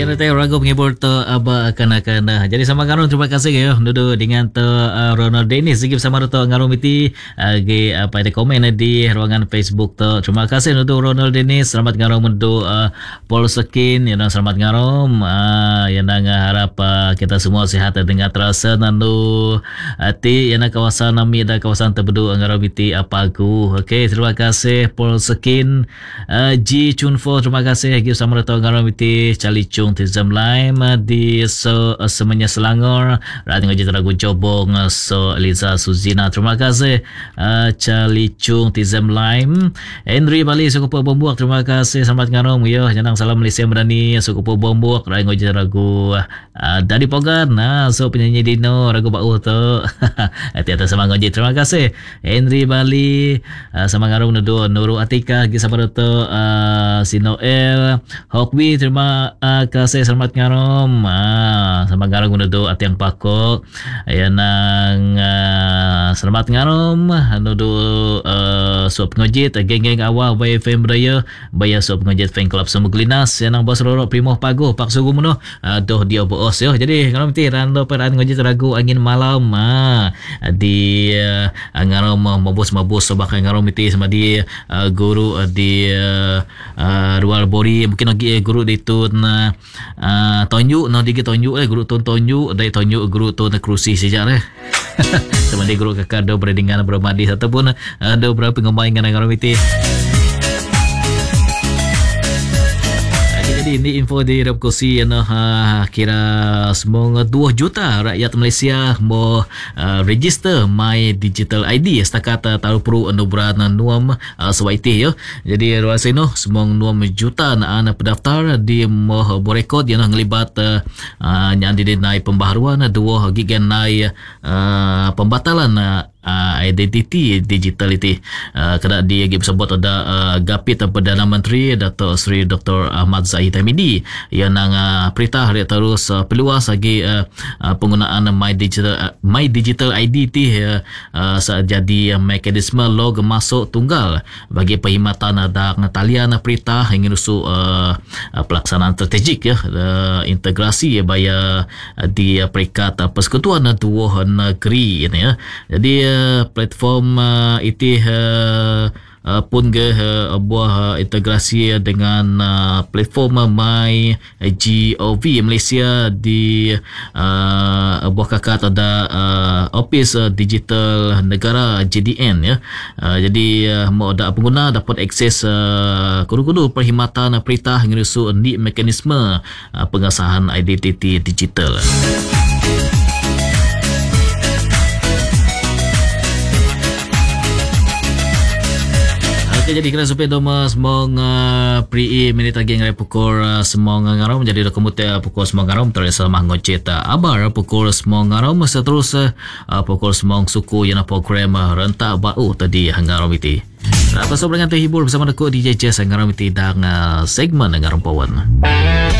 Ya nanti ragu penghibur tu aba akan. Jadi sama karon terima kasih ya nudu dengan tu Ronald Dennis sigi bersama tu ngarum iti agi apa ada komen di ruangan Facebook tu. Terima kasih nudu Ronald Dennis selamat ngarum nudu Paul Sekin ya selamat ngarum yang harap kita semua sihat dengan terasa nandu ati yang kawasan nami dan kawasan terbedu ngarum iti apagu. Okey terima kasih Paul Sekin G Chunfo terima kasih lagi bersama tu ngarum iti Calicung Tizam Lime di semenya Selangor Rading Haji Teragu Jobong Liza Suzina terima kasih Calicung Tizam Lime Henry Bali Sukupu Bombuak terima kasih selamat ngarom ya janang salam Malaysia Medani Sukupu Bombuak Rading Haji Teragu Dadi Pogan so penyanyi Dino Ragu Bau tu hati-hati sama Haji terima kasih Henry Bali sama ngarom nudu Nurul Atika lagi sama tu si Noel Hokwi terima kasih selamat ngarom sama ngarom nudu atiang pakok ayanang selamat ngarom nudu suap ngojit geng-geng awal bay FM Raya bay suap ngojit fan club Semuglinas yanang bos rorok primoh pago pak sugu muno doh dia boos yo jadi ngarom ti rando peran ngojit ragu angin malam di ngarom mabus sebab ngarom ti sama di guru di Rual Bori mungkin lagi guru di tun tonjuk no digi tonjuk guru tun tonjuk dari tonjuk guru tun krusi sejak sama di guru kakak do beredingan bermadi ataupun ada berapa pengemain dengan ngarom iti. Jadi ini info di Repkosi yang kira semua 2 juta rakyat Malaysia mau register My Digital ID setakat tahu perlu anugerah nuam sewaiti ya. Jadi rasa ini semua 2 juta anak pendaftar di mau berekod yang ngelibat yang dinai pembaharuan 2 gigan nai pembatalan identiti digital itu kena dia bersebut ada Gapit Perdana Menteri Datuk Seri Dr. Ahmad Zahid Hamidi yang perintah dia terus peluas lagi penggunaan My Digital ID itu jadi mekanisme log masuk tunggal bagi perkhidmatan dan talian perintah hingga rusuh pelaksanaan strategik ya integrasi baya di peringkat persekutuan dua negeri ini ya. Jadi platform itu pun ke buah integrasi dengan platform My GOV Malaysia di buah kakak ada Office Digital Negara JDN ya. Jadi mau ada pengguna dapat akses kudu-kudu perkhidmatan perintah ngerusu di mekanisme pengesahan identiti digital. Jadi kena supaya doma semong pri minit lagi ngai pukul semong ngarom jadi dokumut pukul semong ngarom terus mah ngocet abar pukul semong ngarom seterus pukul semong suku yang program rentak bau tadi ngarom itu. Apa so dengan terhibur bersama aku DJ Jess ngarom itu dan segmen ngarom pawan.